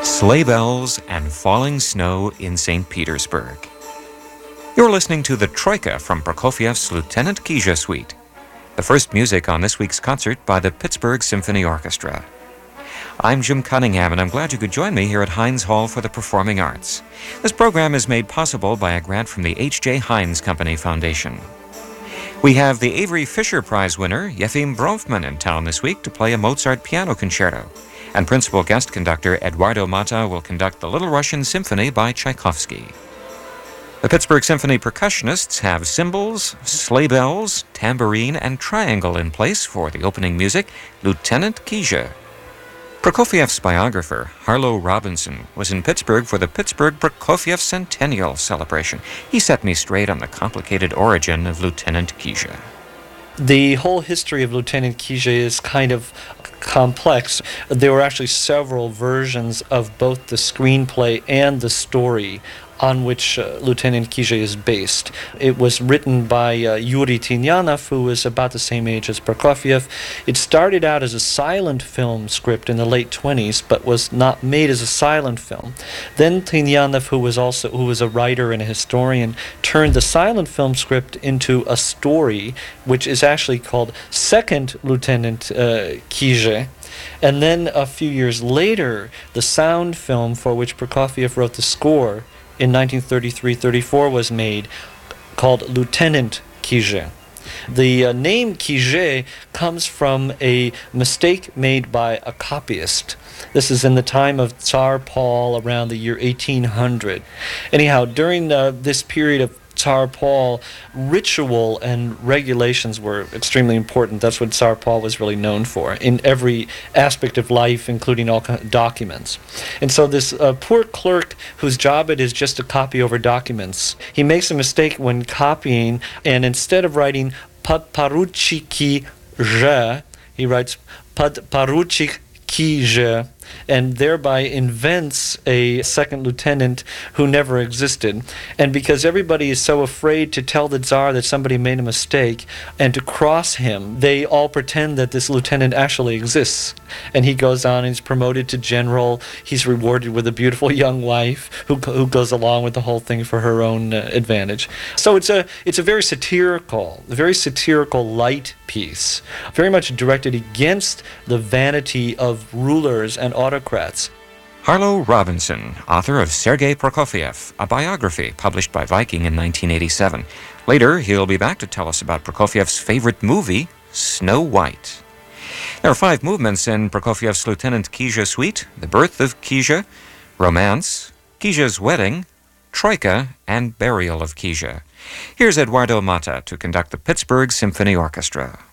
Sleigh bells and falling snow in St. Petersburg. You're listening to the Troika from Prokofiev's Lieutenant Kizha Suite, the first music on this week's concert by the Pittsburgh Symphony Orchestra. I'm Jim Cunningham, and I'm glad you could join me here at Heinz Hall for the Performing Arts. This program is made possible by a grant from the H.J. Heinz Company Foundation. We have the Avery Fisher Prize winner, Yefim Bronfman, in town this week to play a Mozart piano concerto. And principal guest conductor Eduardo Mata will conduct the Little Russian Symphony by Tchaikovsky. The Pittsburgh Symphony percussionists have cymbals, sleigh bells, tambourine, and triangle in place for the opening music, Lieutenant Kizha. Prokofiev's biographer, Harlow Robinson, was in Pittsburgh for the Pittsburgh Prokofiev Centennial celebration. He set me straight on the complicated origin of Lieutenant Kizha. The whole history of Lieutenant Kizha is kind of complex. There were actually several versions of both the screenplay and the story on which Lieutenant Kizha is based. It was written by Yuri Tynyanov, who was about the same age as Prokofiev. It started out as a silent film script in the late 1920s, but was not made as a silent film. Then Tynyanov, who was a writer and a historian, turned the silent film script into a story, which is actually called Second Lieutenant Kizha. And then a few years later, the sound film for which Prokofiev wrote the score in 1933-34 was made, called Lieutenant Kizha. The name Kizha comes from a mistake made by a copyist. This is in the time of Tsar Paul, around the year 1800. Anyhow, during this period of Tsar Paul, ritual and regulations were extremely important. That's what Tsar Paul was really known for in every aspect of life, including all documents. And so this poor clerk, whose job it is just to copy over documents, he makes a mistake when copying, and instead of writing Podporuchiki Zhe, he writes Podporuchik Kizha, and thereby invents a second lieutenant who never existed. And because everybody is so afraid to tell the Tsar that somebody made a mistake and to cross him, they all pretend that this lieutenant actually exists. And he goes on and he's promoted to general. He's rewarded with a beautiful young wife who goes along with the whole thing for her own advantage. So it's a very satirical light piece, very much directed against the vanity of rulers and autocrats. Harlow Robinson, author of Sergei Prokofiev, a biography published by Viking in 1987. Later, he'll be back to tell us about Prokofiev's favorite movie, Snow White. There are 5 movements in Prokofiev's Lieutenant Kizha Suite: The Birth of Kizha, Romance, Kizha's Wedding, Troika, and Burial of Kizha. Here's Eduardo Mata to conduct the Pittsburgh Symphony Orchestra.